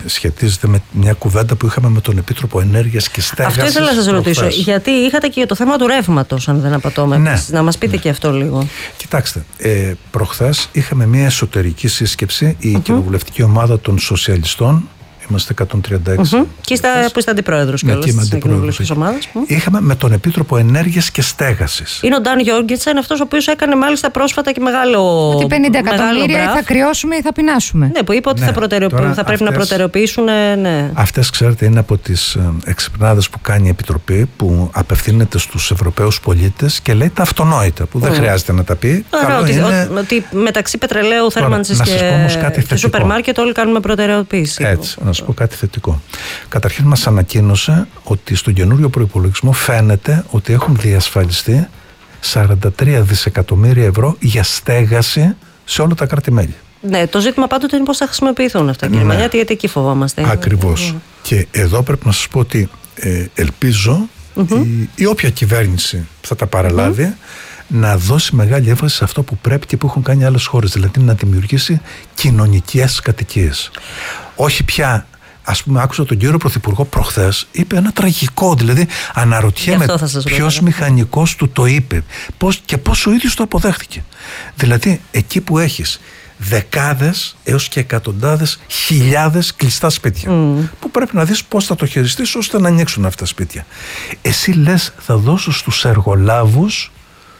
σχετίζεται με μια κουβέντα που είχαμε με τον Επίτροπο Ενέργειας και Στέγασης. Αυτό ήθελα να σας ρωτήσω, γιατί είχατε και το θέμα του ρεύματος, αν δεν απατώμε. Ναι, να μας πείτε και αυτό λίγο. Κοιτάξτε, προχθές είχαμε μια εσωτερική σύσκεψη, η κοινοβουλευτική ομάδα των σοσιαλιστών. Είμαστε 136. Και που είστε αντιπρόεδρος και όλες τις κοινοβουλευτικές ομάδες. Είχαμε με τον Επίτροπο Ενέργειας και Στέγασης. Είναι ο Νταν Γιόργενσεν, αυτός ο οποίος έκανε μάλιστα πρόσφατα και μεγάλο. Ότι 50 εκατομμύρια θα κρυώσουμε ή θα πεινάσουμε. Ναι, που είπε ότι θα πρέπει να προτεραιοποιήσουν. Ναι. Αυτές, ξέρετε, είναι από τις εξυπνάδες που κάνει η Επιτροπή, που απευθύνεται στους Ευρωπαίους πολίτες και λέει τα αυτονόητα, που δεν χρειάζεται να τα πει. Ότι μεταξύ πετρελαίου, θέρμανσης και σούπερ μάρκετ όλοι κάνουμε προτεραιοποίηση. Έτσι, να σας πω κάτι θετικό. Καταρχήν μας ανακοίνωσε ότι στον καινούριο προϋπολογισμό φαίνεται ότι έχουν διασφαλιστεί 43 δισεκατομμύρια ευρώ για στέγαση σε όλα τα κράτη-μέλη. Ναι, το ζήτημα πάντοτε είναι πώς θα χρησιμοποιηθούν αυτά, κύριε Μανιάτη, γιατί εκεί φοβόμαστε. Ακριβώς. Και εδώ πρέπει να σας πω ότι ελπίζω η όποια κυβέρνηση θα τα παραλάβει να δώσει μεγάλη έμφαση σε αυτό που πρέπει και που έχουν κάνει άλλες χώρες, δηλαδή να δημιουργήσει κοινωνικές κατοικίες. Όχι πια, ας πούμε, άκουσα τον κύριο Πρωθυπουργό προχθές, είπε ένα τραγικό, δηλαδή αναρωτιέμαι ποιος μηχανικός του το είπε και πώς ο ίδιος το αποδέχτηκε. Δηλαδή εκεί που έχεις δεκάδες έως και εκατοντάδες χιλιάδες κλειστά σπίτια που πρέπει να δεις πώς θα το χειριστείς ώστε να ανοίξουν αυτά τα σπίτια. Εσύ λες θα δώσω στους εργολάβους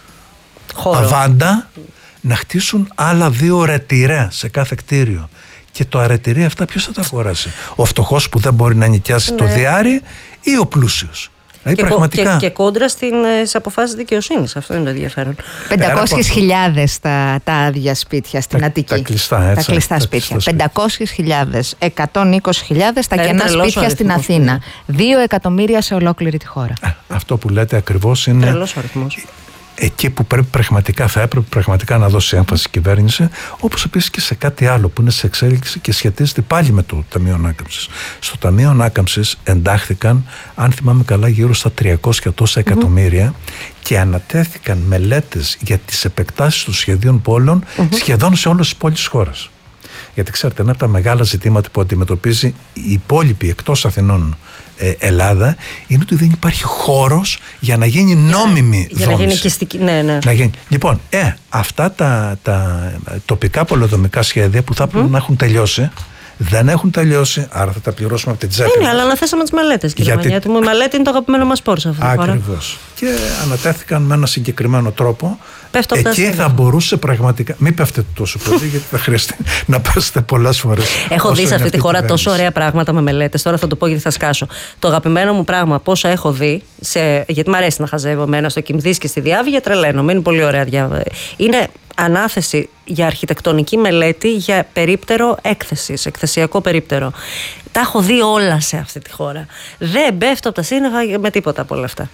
αβάντα να χτίσουν άλλα 2 ρετυρέ σε κάθε κτίριο. Και το αρετηρία αυτά ποιος θα τα αγοράσει? Ο φτωχός που δεν μπορεί να νοικιάσει το διάρρη ή ο πλούσιος? Δηλαδή πραγματικά. Και κόντρα στις αποφάσεις δικαιοσύνης. Αυτό είναι το ενδιαφέρον. 500.000 τα άδεια σπίτια στην Αττική. Τα κλειστά, έτσι. Τα κλειστά σπίτια. 500.000, 120.000 τα κενά σπίτια στην Αθήνα. 2 εκατομμύρια σε ολόκληρη τη χώρα. Αυτό που λέτε ακριβώς είναι. Τρελός αριθμός. Εκεί που θα έπρεπε πραγματικά να δώσει έμφαση η κυβέρνηση, όπως επίσης και σε κάτι άλλο που είναι σε εξέλιξη και σχετίζεται πάλι με το Ταμείο Ανάκαμψης. Στο Ταμείο Ανάκαμψης εντάχθηκαν, αν θυμάμαι καλά, γύρω στα 300 τόσα εκατομμύρια και ανατέθηκαν μελέτες για τις επεκτάσεις των σχεδίων πόλεων σχεδόν σε όλες τις πόλεις της χώρας. Γιατί ξέρετε, ένα από τα μεγάλα ζητήματα που αντιμετωπίζει η υπόλοιπη εκτός Αθηνών Ελλάδα είναι ότι δεν υπάρχει χώρος για να γίνει νόμιμη δόμηση. Για να γίνει οικιστική, ναι. Λοιπόν, αυτά τα τοπικά πολεοδομικά σχέδια που θα έπρεπε να έχουν τελειώσει, δεν έχουν τελειώσει, άρα θα τα πληρώσουμε από την τσέπη. Ναι, αλλά αναθέσαμε τις μελέτες, κύριε Μανιάτη μου. Η μελέτη είναι το αγαπημένο μας πόρ σε αυτή τη χώρα. Ακριβώς. Και ανατέθηκαν με ένα συγκεκριμένο τρόπο. Εκεί θα μπορούσε πραγματικά. Μην πέφτετε τόσο πολύ, γιατί θα χρειαστεί να πέσετε πολλές φορές. Έχω δει σε αυτή τη χώρα τόσο ωραία πράγματα με μελέτες. Τώρα θα το πω γιατί θα σκάσω. Το αγαπημένο μου πράγμα, πόσα έχω δει, γιατί μου αρέσει να χαζεύω εμένα στο Κιμδής και στη Διάβη, τρελαίνομαι. Είναι πολύ ωραία διάβα. Είναι ανάθεση για αρχιτεκτονική μελέτη για περίπτερο έκθεσης, εκθεσιακό περίπτερο. Τα έχω δει όλα σε αυτή τη χώρα. Δεν πέφτω από τα σύννεφα με τίποτα από όλα αυτά.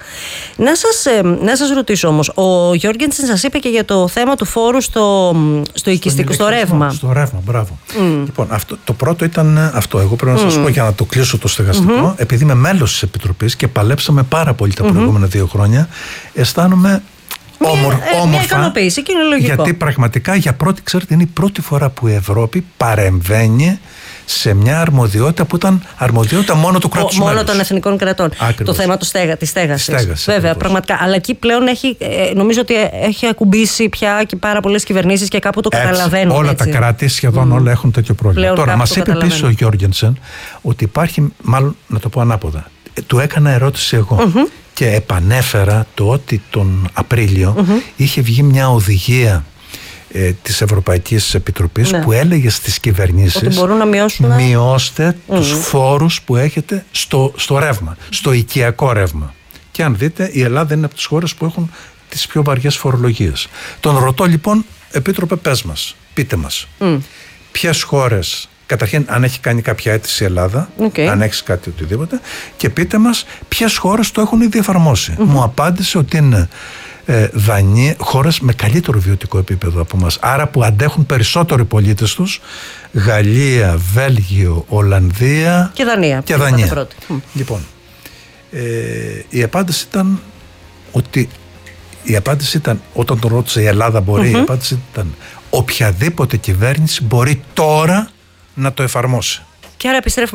Να σας ρωτήσω όμως, ο Γιόργενσεν σας είπε και για το θέμα του φόρου στο οικιστικό, στο ρεύμα. Στο ρεύμα, μπράβο. Λοιπόν, το πρώτο ήταν αυτό. Εγώ πρέπει να σας πω, για να το κλείσω το στεγαστικό, επειδή είμαι μέλος της Επιτροπής και παλέψαμε πάρα πολύ τα προηγούμενα 2 χρόνια, αισθάνομαι όμορφα, και είναι λογικό. Γιατί πραγματικά ξέρετε, είναι η πρώτη φορά που η Ευρώπη παρεμβαίνει σε μια αρμοδιότητα που ήταν αρμοδιότητα μόνο του κράτους μέλους. Μόνο των εθνικών κρατών. Ακριβώς. Το θέμα της στέγασης. Βέβαια, πραγματικά. Αλλά εκεί πλέον νομίζω ότι έχει ακουμπήσει πια και πάρα πολλές κυβερνήσεις και κάπου το καταλαβαίνουν. Όλα τα κράτη, σχεδόν όλα έχουν τέτοιο πρόβλημα. Τώρα, μας είπε επίσης ο Γιόργενσεν ότι υπάρχει, μάλλον να το πω ανάποδα, του έκανα ερώτηση εγώ. Και επανέφερα το ότι τον Απρίλιο είχε βγει μια οδηγία της Ευρωπαϊκής Επιτροπής που έλεγε στις κυβερνήσεις ότι μπορούν να μειώστε τους φόρους που έχετε στο ρεύμα, στο οικιακό ρεύμα. Και αν δείτε, η Ελλάδα είναι από τις χώρες που έχουν τις πιο βαριές φορολογίες. Τον ρωτώ λοιπόν, Επίτροπε, πείτε μας, ποιες χώρες. Καταρχήν, αν έχει κάνει κάποια αίτηση η Ελλάδα, αν έχει κάτι οτιδήποτε, και πείτε μας ποιες χώρες το έχουν ήδη εφαρμόσει. Μου απάντησε ότι είναι χώρες με καλύτερο βιωτικό επίπεδο από μας. Άρα που αντέχουν περισσότερο οι πολίτες τους, Γαλλία, Βέλγιο, Ολλανδία και Δανία. Λοιπόν, η απάντηση ήταν όταν τον ρώτησε η Ελλάδα μπορεί, η απάντηση ήταν οποιαδήποτε κυβέρνηση μπορεί τώρα να το εφαρμόσει. Και άρα επιστρέφουμε